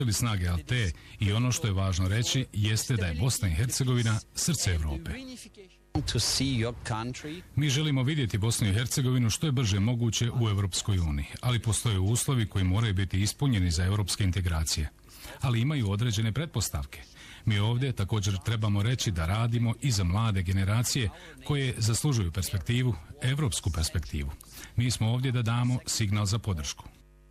snage ALT i ono što je važno reći jeste da je Bosna i Hercegovina srce Evrope. Mi želimo vidjeti Bosnu i Hercegovinu što je brže moguće u Evropskoj uniji, ali postoje uslovi koji moraju biti ispunjeni za evropske integracije. Ali imaju određene pretpostavke. Mi ovdje također trebamo reći da radimo i za mlade generacije koje zaslužuju perspektivu, evropsku perspektivu. Mi smo ovdje da damo signal za podršku.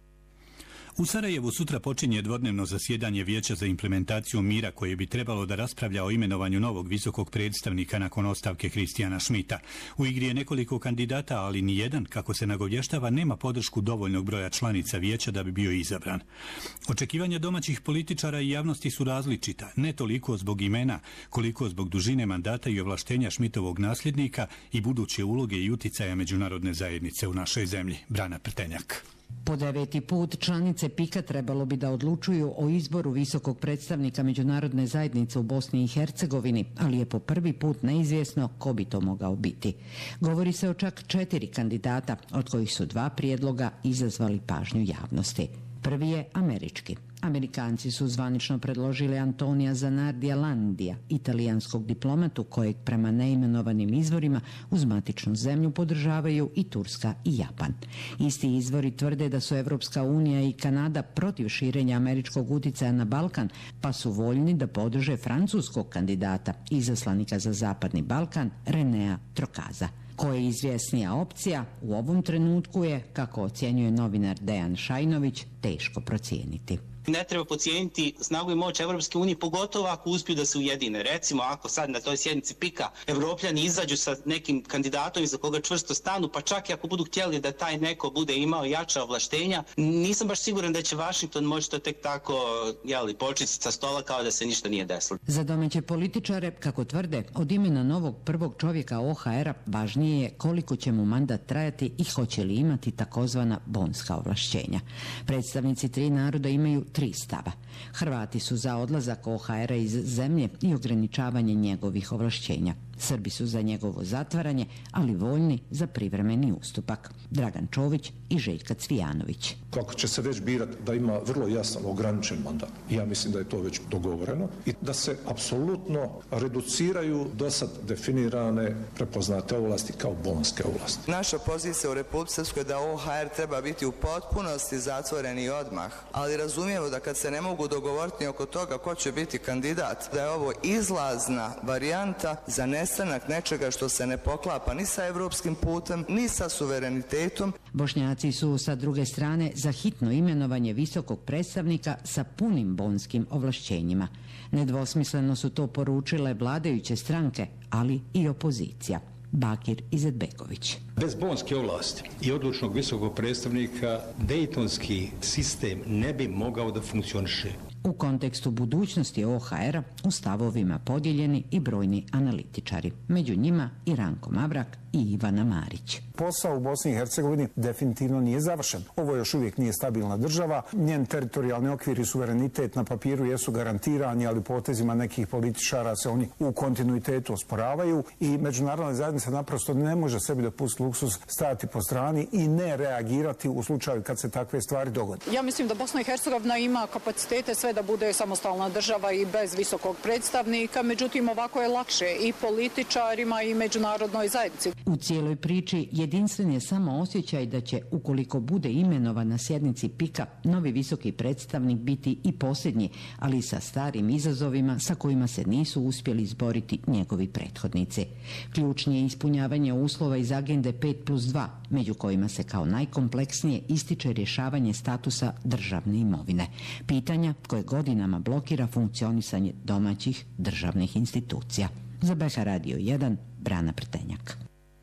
U Sarajevu sutra počinje dvodnevno zasjedanje Vijeća za implementaciju mira koje bi trebalo da raspravlja o imenovanju novog visokog predstavnika nakon ostavke Kristijana Schmidta. U igri je nekoliko kandidata, ali ni jedan, kako se nagovještava, nema podršku dovoljnog broja članica Vijeća da bi bio izabran. Očekivanja domaćih političara i javnosti su različita, ne toliko zbog imena, koliko zbog dužine mandata i ovlaštenja Schmidtovog nasljednika i buduće uloge i uticaja međunarodne zajednice u našoj zemlji. Brana Prtenjak. Po 9. put članice PIK-a trebalo bi da odlučuju o izboru visokog predstavnika međunarodne zajednice u Bosni i Hercegovini, ali je po prvi put neizvjesno ko bi to mogao biti. Govori se o čak 4 kandidata, od kojih su 2 prijedloga izazvali pažnju javnosti. Prvi je američki. Amerikanci su zvanično predložili Antonija Zanardija Landija, italijanskog diplomatu kojeg prema neimenovanim izvorima uz matičnu zemlju podržavaju i Turska i Japan. Isti izvori tvrde da su Evropska unija i Kanada protiv širenja američkog uticaja na Balkan, pa su voljni da podrže francuskog kandidata, izaslanika za Zapadni Balkan, Renea Trokaza. Koja je izvjesnija opcija u ovom trenutku je, kako ocjenjuje novinar Dejan Šajnović, teško procijeniti. Ne treba podcijeniti snagu i moć Evropske unije, pogotovo ako uspiju da se ujedine. Recimo, ako sad na toj sjednici PIK-a Evropljani izađu sa nekim kandidatom iza koga čvrsto stanu, pa čak i ako budu htjeli da taj neko bude imao jača ovlaštenja, nisam baš siguran da će Washington moći to tek tako početi sa stola kao da se ništa nije desilo. Za domaće političare, kako tvrde, od imena novog prvog čovjeka OHR-a važnije je koliko će mu mandat trajati i hoće li imati takozvana bonska ovlašćenja. Predstavnici 3 naroda imaju 3 stava. Hrvati su za odlazak OHR-a iz zemlje i ograničavanje njegovih ovlašćenja. Srbi su za njegovo zatvaranje, ali voljni za privremeni ustupak. Dragan Čović i Željka Cvijanović. Kako će se već birati da ima vrlo jasan ograničen mandat. Ja mislim da je to već dogovoreno i da se apsolutno reduciraju dosad definirane prepoznate ovlasti kao bonske ovlasti. Naša pozicija u Republici Srpskoj je da OHR treba biti u potpunosti zatvoreni odmah, ali razumijemo da kad se ne mogu dogovoriti oko toga ko će biti kandidat, da je ovo izlazna varijanta za nestanak nečega što se ne poklapa ni sa evropskim putem, ni sa suverenitetom. Bošnjaci su sa druge strane za hitno imenovanje visokog predstavnika sa punim bonskim ovlašćenjima. Nedvosmisleno su to poručile vladajuće stranke, ali i opozicija. Bakir Izetbegović. Bez bonske ovlasti i odlučnog visokog predstavnika dejtonski sistem ne bi mogao da funkcioniše. U kontekstu budućnosti OHR-a u stavovima podijeljeni i brojni analitičari. Među njima i Ranko Mavrak i Ivana Marić. Posao u Bosni i Hercegovini definitivno nije završen. Ovo još uvijek nije stabilna država. Njen teritorijalni okvir i suverenitet na papiru jesu garantirani, ali potezima nekih političara se oni u kontinuitetu osporavaju i međunarodna zajednica naprosto ne može sebi dopustiti luksuz stajati po strani i ne reagirati u slučaju kad se takve stvari dogode. Ja mislim da Bosna i Hercegovina ima kapacitete sve da bude samostalna država i bez visokog predstavnika, međutim ovako je lakše i političarima i međunarodnoj zajednici. U cijeloj priči jedinstven je samo osjećaj da će, ukoliko bude imenovan na sjednici PIK-a, novi visoki predstavnik biti i posljednji, ali sa starim izazovima sa kojima se nisu uspjeli izboriti njegovi prethodnici. Ključni je ispunjavanje uslova iz agende 5+2, među kojima se kao najkompleksnije ističe rješavanje statusa državne imovine. Pitanja koje godinama blokira funkcionisanje domaćih državnih institucija. Za BH Radio 1, Brana Prtenjak.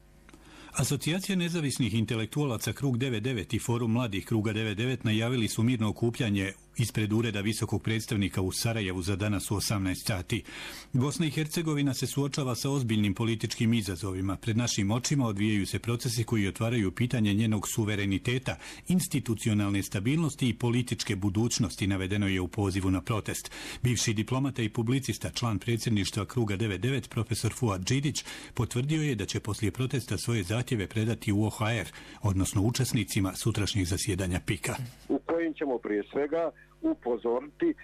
Asocijacija nezavisnih intelektualaca Krug 99 i Forum mladih Kruga 99 najavili su mirno okupljanje ispred ureda visokog predstavnika u Sarajevu za danas u 18 sati. Bosna i Hercegovina se suočava sa ozbiljnim političkim izazovima. Pred našim očima odvijaju se procesi koji otvaraju pitanje njenog suvereniteta, institucionalne stabilnosti i političke budućnosti, navedeno je u pozivu na protest. Bivši diplomata i publicista, član predsjedništva Kruga 99, profesor Fuad Đidić, potvrdio je da će poslije protesta svoje zahtjeve predati u OHR, odnosno učesnicima sutrašnjeg zasjedanja PIK-a. U kojim ćemo prije svega upozoriti